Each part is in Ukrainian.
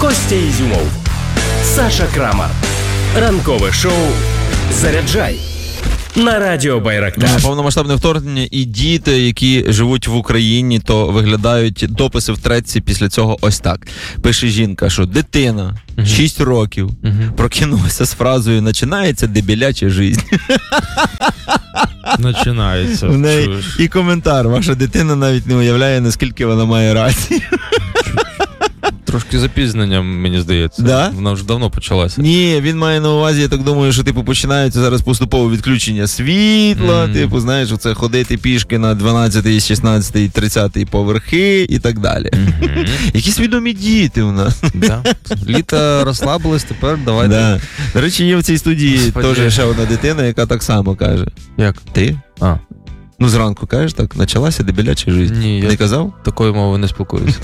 Костя Ізюмов, Саша Крамар. Ранкове шоу «Заряджай» на радіо Байрактар. Повномасштабне вторгнення, і діти, які живуть в Україні, то виглядають дописи в трецці після цього ось так. Пише жінка, що дитина 6 років прокинулася з фразою «Начинається дебіляча життя». Начинається. В неї і коментар. Ваша дитина навіть не уявляє, наскільки вона має рацію. Трошки запізненням, мені здається. Да? Вона вже давно почалася. Ні, він має на увазі, я так думаю, що починається зараз поступове відключення світла, знаєш, оце ходити пішки на 12-й, 16-й, 30-й поверхи і так далі. Які свідомі діти у нас. Да. Літо розслабились, тепер давайте. Да. До речі, є в цій студії теж ще одна дитина, яка так само каже. Як? Ти? Зранку кажеш так, почалася дебіляча життя. Ні, не казав? Такою мовою не спілкуюся.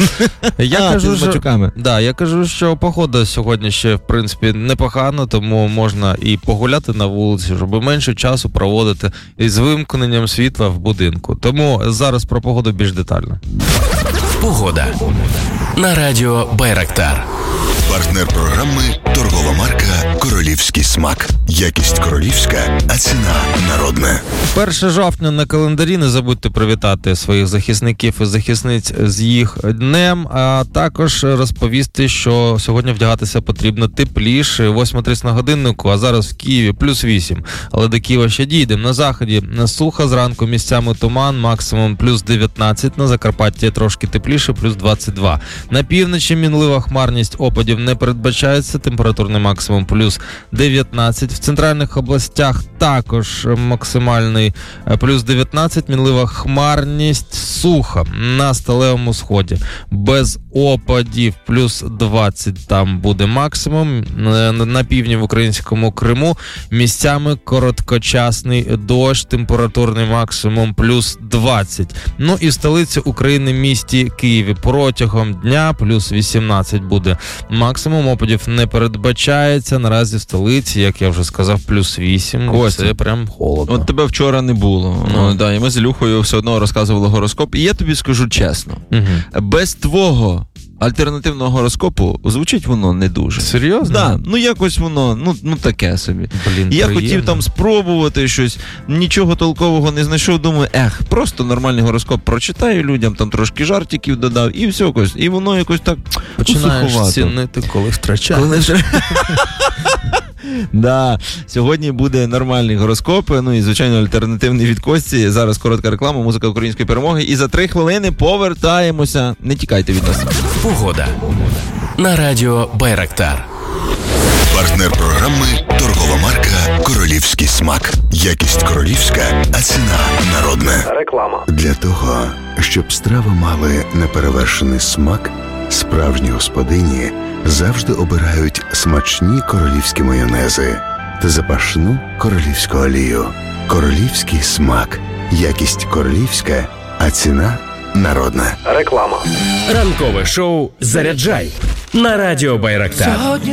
Я кажу, з матюками. Да, я кажу, що погода сьогодні ще, в принципі, непогана, тому можна і погуляти на вулиці, щоб менше часу проводити із вимкненням світла в будинку. Тому зараз про погоду більш детально. Погода на радіо Байрактар. Партнер програми – торгова марка «Королівський смак». Якість королівська, а ціна народна. 1 жовтня на календарі. Не забудьте привітати своїх захисників і захисниць з їх днем, а також розповісти, що сьогодні вдягатися потрібно тепліше. 8:30 на годиннику, а зараз в Києві +8. Але до Києва ще дійдемо. На заході сухо, зранку місцями туман, максимум +19. На Закарпатті трошки тепліше, +22. На півночі мінлива хмарність, опадів не передбачається, температурний максимум +19. В центральних областях також максимальний +19, мінлива хмарність, сухо. На сталевому сході без опадів, +20 там буде максимум. На півдні в українському Криму місцями короткочасний дощ, температурний максимум +20. Ну і в столиці України, місті Києві, протягом дня +18 буде максимум, опадів не передбачається. Наразі в столиці, як я вже сказав, +8. Це прям холодно. От тебе вчора не було. Да, і ми з Ілюхою все одно розказували гороскоп. І я тобі скажу чесно, без твого альтернативного гороскопу звучить воно не дуже. Серйозно? Да, якось воно, таке собі. Я хотів там спробувати щось, нічого толкового не знайшов, думаю, просто нормальний гороскоп прочитаю людям, там трошки жартиків додав, і все якось. І воно якось так починаєш цінити, коли втрачаєш. Да, сьогодні буде нормальний гороскоп, і, звичайно, альтернативний від Кості. Зараз коротка реклама, музика української перемоги. І за 3 хвилини повертаємося. Не тікайте від нас. Погода на радіо Байрактар. Партнер програми – торгова марка «Королівський смак». Якість королівська, а ціна народна. Реклама. Для того, щоб страви мали неперевершений смак, справжні господині завжди обирають смачні королівські майонези та запашну королівську олію. Королівський смак. Якість королівська, а ціна народна. Реклама. Ранкове шоу «Заряджай» на радіо Байрактар.